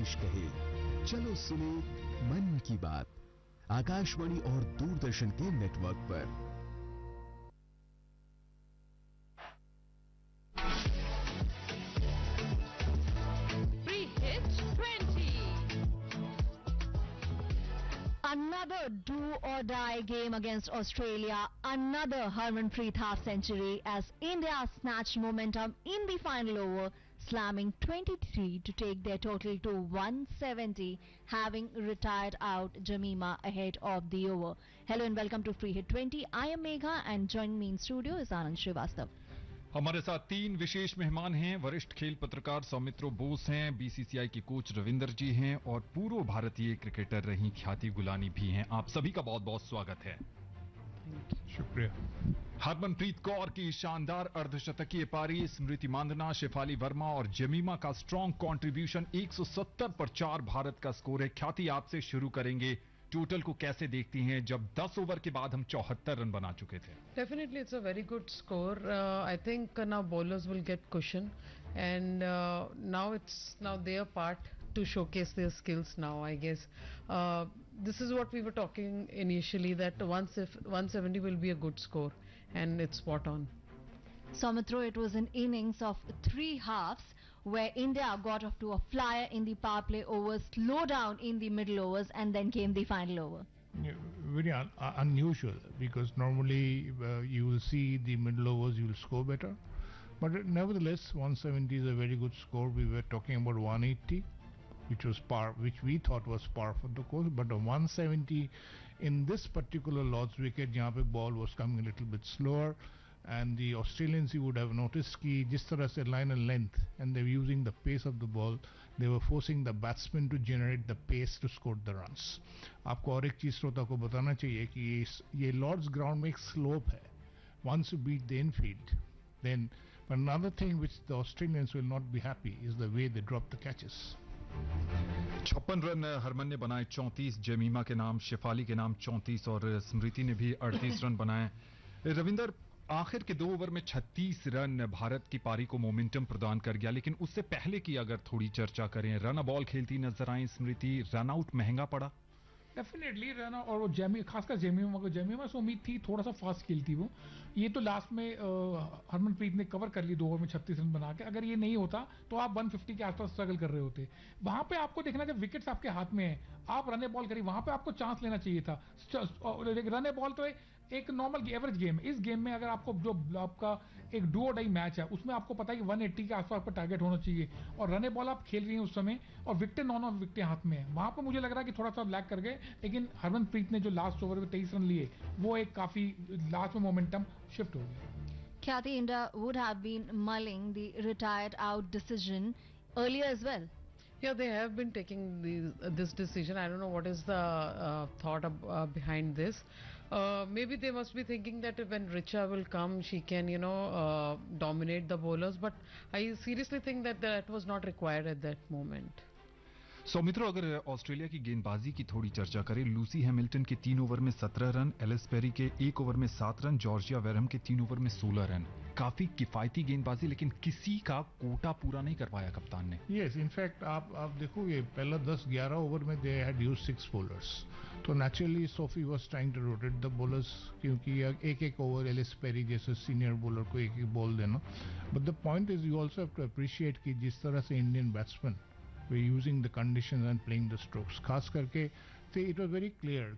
देश कहे। चलो सुने मन की बात, आकाशवाणी और दूरदर्शन के नेटवर्क पर। Another do-or-die game against Australia, another Harmanpreet half-century as India snatched momentum in the final over, slamming 23 to take their total to 170, having retired out Jamima ahead of the over. Hello and welcome to Free Hit 20. I am Megha and joining me in studio is Anand Srivastav. हमारे साथ तीन विशेष मेहमान हैं। वरिष्ठ खेल पत्रकार सौमित्रो बोस हैं, BCCI के कोच रविंदर जी हैं और पूर्व भारतीय क्रिकेटर रही ख्याति गुलानी भी हैं। आप सभी का बहुत बहुत स्वागत है। शुक्रिया। हरमनप्रीत कौर की शानदार अर्धशतकीय पारी, स्मृति मांदना, शेफाली वर्मा और जमीमा का स्ट्रॉन्ग कंट्रीब्यूशन, 170 पर 4 भारत का स्कोर है। ख्याति, आपसे शुरू करेंगे। टोटल को कैसे देखती हैं जब 10 ओवर के बाद हम 74 रन बना चुके थे? Definitely it's a very good score. I think now bowlers will get cushion and now it's their part to showcase their skills now, I guess. This is what we were talking initially, that 170 will be a good score and it's spot on. Soumitra, it was an innings of 3 halves where India got off to a flyer in the power play overs, slow down in the middle overs, and then came the final over. Very unusual, because normally you will see the middle overs, you will score better. But nevertheless, 170 is a very good score. We were talking about 180, which was par, which we thought was par for the course. But a 170 in this particular Lord's wicket, जहाँ पे ball was coming a little bit slower. And the Australians, you would have noticed कि जिस तरह से line and length, and they were using the pace of the ball, they were forcing the batsmen to generate the pace to score the runs. आपको और एक चीज श्रोता को बताना चाहिए कि ये Lord's ground में एक slope है. Once you beat the infield, then but another thing which the Australians will not be happy is the way they drop the catches. 56 run Harman ने बनाए, 34 जमीमा के नाम, शेफाली के नाम 34 और स्मृति ने भी 38 रन बनाए। रविंदर, आखिर के 2 ओवर में 36 रन भारत की पारी को मोमेंटम प्रदान कर गया, लेकिन उससे पहले की अगर थोड़ी चर्चा करें, रन बॉल खेलती नजर आई स्मृति, रन आउट महंगा पड़ा। डेफिनेटली रन, और वो खासकर जेमीमा से उम्मीद थी थोड़ा सा फास्ट खेलती वो। ये तो लास्ट में हरमनप्रीत ने कवर कर ली 2 ओवर में 36 रन बना के। अगर ये नहीं होता तो आप 150 के आसपास स्ट्रगल कर रहे होते। वहां पे आपको देखना, जब विकेट्स आपके हाथ में है, आप रन बॉल करिए, वहां पे आपको चांस लेना चाहिए था। रन बॉल तो एक नॉर्मल एवरेज गेम, इस गेम में अगर आपको जो आपका एक डू और डाई मैच है उसमें आपको पता है कि 180 के आसपास पर टारगेट होना चाहिए, और रन बॉल आप खेल रही हैं उस समय, और विकेट 9 विकेट हाथ में है। वहां पर मुझे लग रहा है कि थोड़ा सा लैग कर गए, लेकिन हरमनप्रीत ने जो लास्ट ओवर में 23 रन लिए, वो एक काफी लास्ट में मोमेंटम शिफ्ट हो गया। Khyati, India would have been mulling the retired out decision earlier as well. Yeah, they have been taking this decision. I don't know what is the thought behind this. Maybe they must be thinking that when Richa will come, she can, dominate the bowlers. But I seriously think that was not required at that moment. Soumitra, अगर Australia की गेंदबाजी की थोड़ी चर्चा करें, Lucy Hamilton के 3 over में 17 run, Ellyse Perry के 1 ओवर में 7 रन, जॉर्जिया वेरहम के 3 ओवर में 16 रन। काफी किफायती गेंदबाजी, लेकिन किसी का कोटा पूरा नहीं कर पाया कप्तान ने। यस, इनफैक्ट आप देखोगे पहला 10-11 ओवर में दे हैड यूज्ड 6 बॉलर्स, तो naturally Sophie was trying to rotate the bowlers, क्योंकि एक ओवर एलिस पेरी जैसे सीनियर बॉलर को एक बॉल देना। But the point is you also have to appreciate कि जिस तरह से Indian batsman we're using the conditions and playing the strokes, खास करके तो it was very clear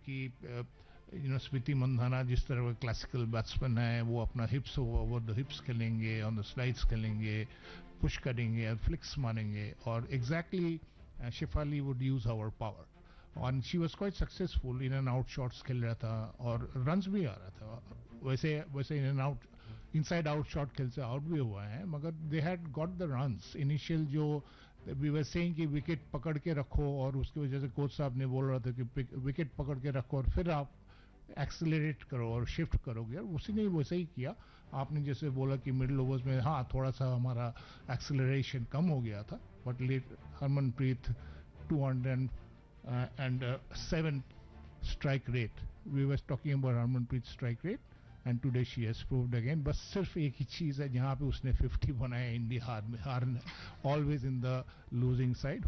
कि स्मृति मंधाना जिस तरह का क्लासिकल बैट्समैन है, वो अपना हिप्स ओवर द हिप्स खेलेंगे, ऑन द स्लाइड्स खेलेंगे, पुश करेंगे और फ्लिक्स मारेंगे, और exactly Shefali would use our power, और she was quite successful. In and out shots खेल रहा था और रन्स भी आ रहा था। वैसे in and out, inside out shot खेल से आउट भी हुआ है, मगर they had got the runs. Initial जो वी वर सेइंग कि विकेट पकड़ के रखो, और उसकी वजह से कोच साहब ने बोल रहा था कि विकेट पकड़ के रखो और फिर आप एक्सेलरेट करो और शिफ्ट करोगे, और उसी ने वैसे ही किया। आपने जैसे बोला कि मिडिल ओवर्स में हाँ थोड़ा सा हमारा एक्सेलरेशन कम हो गया था, but let Harmanpreet 207 strike rate. We were talking about Harmanpreet's strike rate, and today she has proved again. बस सिर्फ एक ही चीज है जहां पे उसने 50 बनाया, इंडिया हार में, always in the losing side.